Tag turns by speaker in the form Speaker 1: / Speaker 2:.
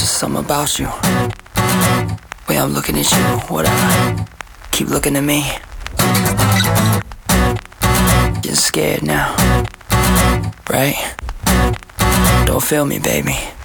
Speaker 1: Something about you. Way I'm looking at you, whatever. Keep looking at me. Getting scared now, right? Don't feel me, baby.